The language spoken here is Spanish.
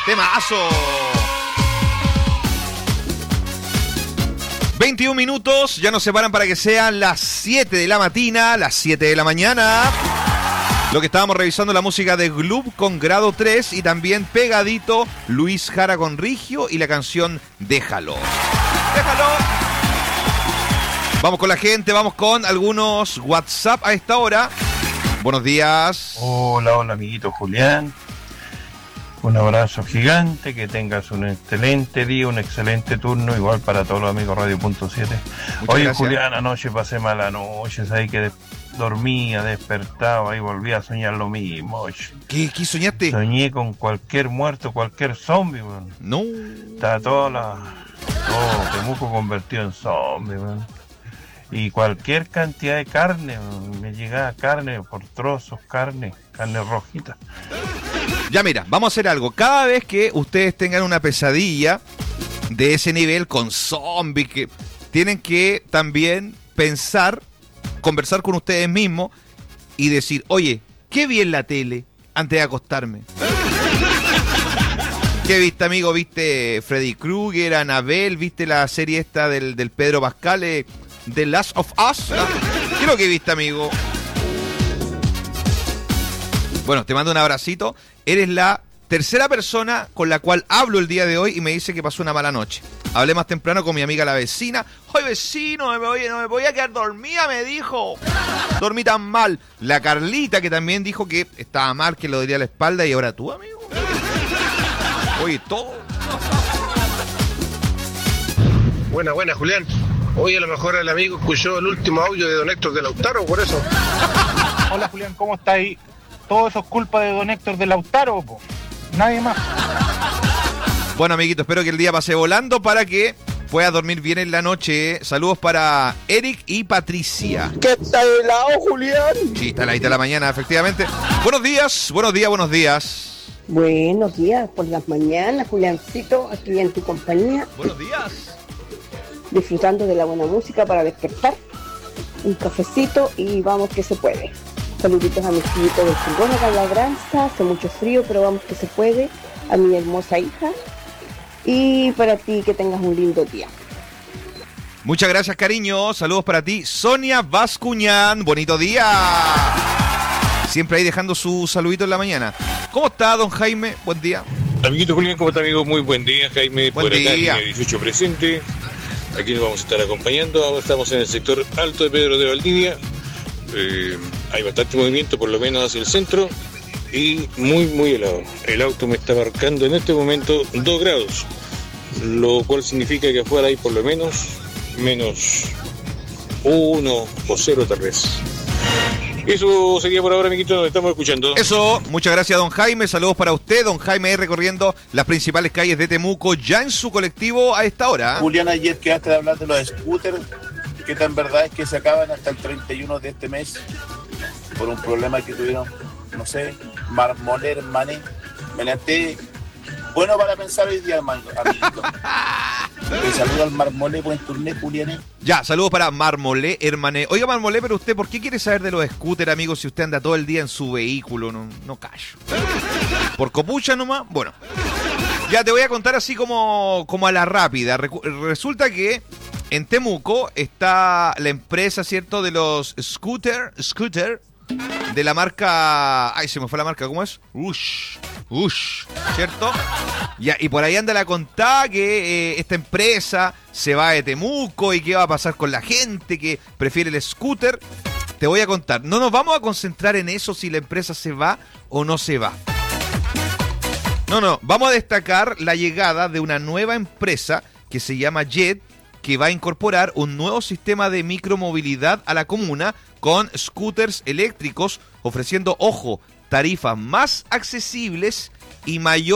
Temazo. 21 minutos, ya nos separan para que sean las 7 de la mañana, las 7 de la mañana. Lo que estábamos revisando, la música de Gloob con Grado 3 y también pegadito Luis Jara con Rigio y la canción Déjalo. Déjalo. Vamos con la gente, vamos con algunos WhatsApp a esta hora. Buenos días. Hola, amiguito Julián. Un abrazo gigante, que tengas un excelente día, un excelente turno, igual para todos los amigos Radio.7. Oye, gracias. Julián, anoche pasé mala noche, sabes que dormía, despertaba y volví a soñar lo mismo. ¿Qué soñaste? Soñé con cualquier muerto, cualquier zombie, man. No. Estaba Temuco convertido en zombie, man. Y cualquier cantidad de carne, man. Me llegaba carne por trozos, carne rojita. Ya mira, vamos a hacer algo. Cada vez que ustedes tengan una pesadilla de ese nivel con zombies, que tienen que también conversar con ustedes mismos y decir, oye, ¿qué vi en la tele antes de acostarme? ¿Qué viste, amigo? ¿Viste Freddy Krueger, Annabelle? ¿Viste la serie esta del Pedro Pascal, The Last of Us? ¿Qué es lo que viste, amigo? Bueno, te mando un abracito. Eres la tercera persona con la cual hablo el día de hoy y me dice que pasó una mala noche. Hablé más temprano con mi amiga la vecina. ¡Ay, vecino! No me podía quedar dormida, me dijo. Dormí tan mal. La Carlita, que también dijo que estaba mal, que lo dolía la espalda. Y ahora tú, amigo. Oye, todo. Buena, Julián. Hoy a lo mejor el amigo escuchó el último audio de don Héctor de Lautaro, por eso. Hola, Julián, ¿cómo está ahí? Todo eso es culpa de don Héctor de Lautaro, po. Nadie más. Bueno, amiguito, espero que el día pase volando para que puedas dormir bien en la noche. Saludos para Eric y Patricia. ¿Qué tal helado, Julián? Sí, está heladita la mañana, efectivamente. Buenos días. Buenos días por las mañanas, Juliancito, aquí en tu compañía. Buenos días. Disfrutando de la buena música para despertar. Un cafecito y vamos que se puede. Saluditos a mis hijitos del Chingón, acá en la Granza. Hace mucho frío, pero vamos que se puede. A mi hermosa hija. Y para ti, que tengas un lindo día. Muchas gracias, cariño. Saludos para ti, Sonia Bascuñán. Bonito día. Siempre ahí dejando su saludito en la mañana. ¿Cómo está, don Jaime? Buen día. Amiguito Julián, ¿cómo está, amigo? Muy buen día, Jaime. Buen por acá, día. línea 18 presente. Aquí nos vamos a estar acompañando. Ahora estamos en el sector alto de Pedro de Valdivia. Hay bastante movimiento, por lo menos hacia el centro, y muy helado. El auto me está marcando en este momento 2 grados, lo cual significa que afuera hay por lo menos -1 o 0 tal vez. Eso sería por ahora, amiguito, nos estamos escuchando. Eso, muchas gracias, don Jaime. Saludos para usted, don Jaime, recorriendo las principales calles de Temuco ya en su colectivo a esta hora. Julián, ayer quedaste de hablar de los scooters. ¿Qué tan verdad es que se acaban hasta el 31 de este mes por un problema que tuvieron, no sé, Marmolé, hermané? Me levanté bueno para pensar hoy día, amiguito. Te saludo al Marmolé, buen turné, Julián. Ya, saludos para Marmolé, hermané. Oiga, Marmolé, pero usted, ¿por qué quiere saber de los scooters, amigo, si usted anda todo el día en su vehículo? No callo. ¿Por copucha nomás? Bueno, ya te voy a contar así como a la rápida. Resulta que en Temuco está la empresa, ¿cierto?, de los scooter de la marca... Ay, se me fue la marca, ¿cómo es? Ush, ¿cierto? Ya, y por ahí anda la contada que esta empresa se va de Temuco y qué va a pasar con la gente que prefiere el scooter. Te voy a contar. No nos vamos a concentrar en eso, si la empresa se va o no se va. No, vamos a destacar la llegada de una nueva empresa que se llama Jet, que va a incorporar un nuevo sistema de micromovilidad a la comuna con scooters eléctricos, ofreciendo, ojo, tarifas más accesibles y mayor